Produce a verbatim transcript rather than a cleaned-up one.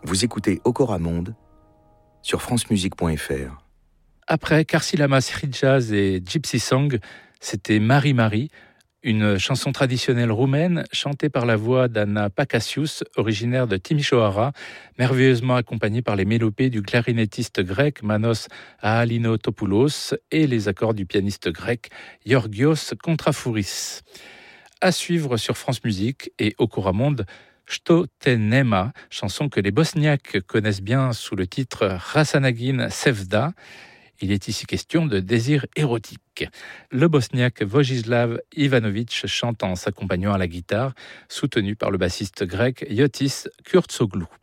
Vous écoutez Okora Monde sur francemusique point f r. Après Karsilamas Free Jazz et Gypsy Song, c'était Marie Marie, une chanson traditionnelle roumaine chantée par la voix d'Anna Pacasius, originaire de Timișoara, merveilleusement accompagnée par les mélopées du clarinettiste grec Manos Ahalinotopoulos et les accords du pianiste grec Georgios Kontrafouris. À suivre sur France Musique et Okora Monde, Što te nema, chanson que les Bosniaques connaissent bien sous le titre Rasanagin Sevda. Il est ici question de désir érotique. Le bosniaque Vojislav Ivanovic chante en s'accompagnant à la guitare, soutenu par le bassiste grec Yotis Kurtsoglou.